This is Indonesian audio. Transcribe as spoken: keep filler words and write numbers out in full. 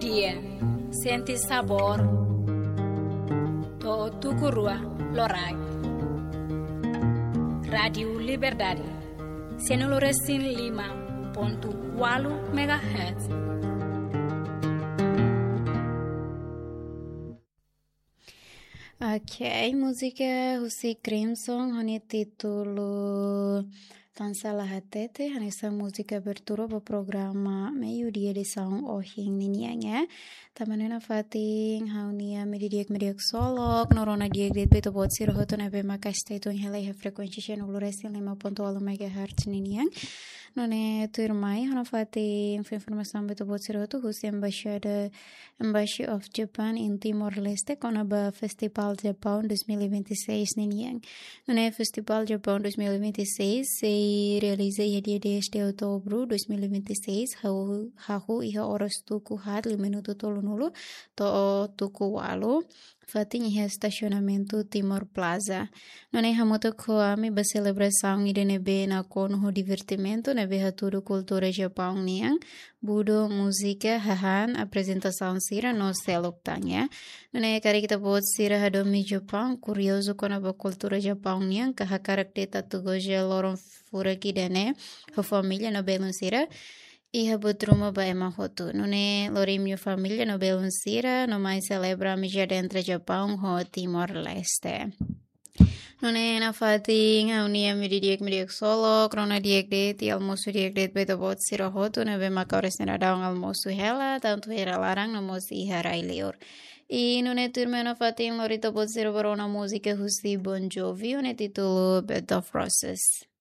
dia, senti sabor, to tukurua lorai. Radio Liberdade, Senoloresin lima ponto walu megahertz. Ok, música Husi Crimson, honi título Cancela Hatete, honi essa música abertura para o programa meio-dia de São Ohing Ninhanga. Tamanena fating haunia medidiak mediak solok norona diak dit beto bot siro hoto nebe makaste itu helai frekuensi nuluresin lima ponto walu megahertz Ninhang. None turmai hana fating informação beto bot siro hoto Husi Embaixada Embassy of Japan in Timor-Leste konaba Festival Japão dois mil e vinte e seis Ninhang. None Festival Japão dois mil e vinte e seis se realiza dia dez de outubro dois mil e vinte e seis hau hau iha oras tuku had lima minuto tolo nulu to tuku walu fatin iha estacionamento Timor Plaza. None hamuto koami ba celebração ide nebe na kono divertimento nebe haturu cultura Japão niang budo música hahan apresentação sira no selok tanya. None kari kita buat sira hadomi Japão curioso kona ba cultura Japão niang kaha karakter tatugoja loron fura kidane ho família no belun sira Iha butruma ba ema hotu. Nune lorimio família no belun sira no mais celebra mi já dentro Japão ho Timor-Leste. Nune na fating unia mi diek mi diek solo krona diek det i almoço diek det beto bot sira hotu na be makores na daung almoço hela tanto era larang no mosi iha railior. E nune turma na fating lorito bot sira barona música Husi Bon Jovi, une título Bed of Roses.